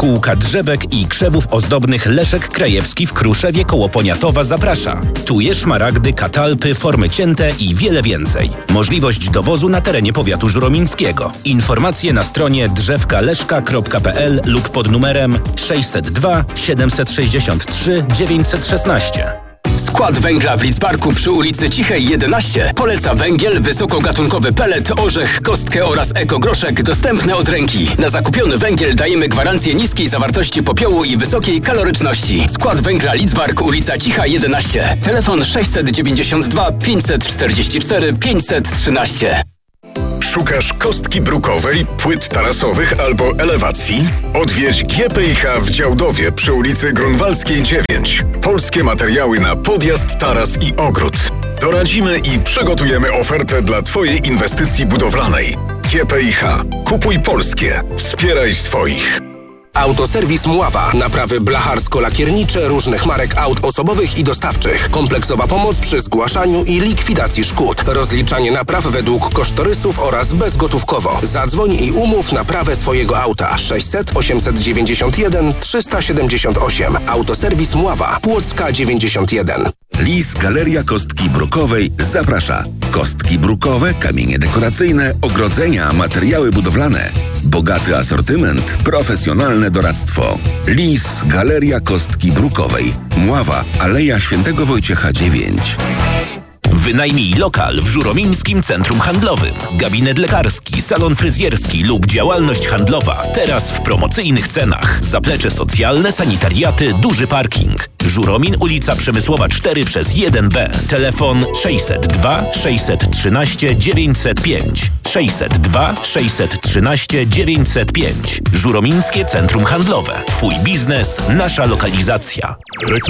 Szkółka Drzewek i Krzewów Ozdobnych Leszek Krajewski w Kruszewie koło Poniatowa zaprasza. Tuje, szmaragdy, katalpy, formy cięte i wiele więcej. Możliwość dowozu na terenie powiatu żuromińskiego. Informacje na stronie drzewkaleszka.pl lub pod numerem 602 763 916. Skład węgla w Lidzbarku przy ulicy Cichej 11 poleca węgiel, wysokogatunkowy pelet, orzech, kostkę oraz ekogroszek dostępne od ręki. Na zakupiony węgiel dajemy gwarancję niskiej zawartości popiołu i wysokiej kaloryczności. Skład węgla Lidzbark, ulica Cicha 11. Telefon 692 544 513. Szukasz kostki brukowej, płyt tarasowych albo elewacji? Odwiedź GPIH w Działdowie przy ulicy Grunwaldzkiej 9. Polskie materiały na podjazd, taras i ogród. Doradzimy i przygotujemy ofertę dla Twojej inwestycji budowlanej. GPIH. Kupuj polskie. Wspieraj swoich. Autoserwis Mława. Naprawy blacharsko-lakiernicze różnych marek aut osobowych i dostawczych. Kompleksowa pomoc przy zgłaszaniu i likwidacji szkód. Rozliczanie napraw według kosztorysów oraz bezgotówkowo. Zadzwoń i umów naprawę swojego auta. 600 891 378. Autoserwis Mława. Płocka 91. Lis Galeria Kostki Brukowej zaprasza. Kostki brukowe, kamienie dekoracyjne, ogrodzenia, materiały budowlane. Bogaty asortyment, profesjonalne doradztwo. Lis Galeria Kostki Brukowej. Mława, Aleja Świętego Wojciecha 9. Wynajmij lokal w Żuromińskim Centrum Handlowym. Gabinet lekarski, salon fryzjerski lub działalność handlowa. Teraz w promocyjnych cenach. Zaplecze socjalne, sanitariaty, duży parking. Żuromin, ulica Przemysłowa 4/1B. Telefon 602 613 905. 602 613 905. Żuromińskie Centrum Handlowe. Twój biznes, nasza lokalizacja.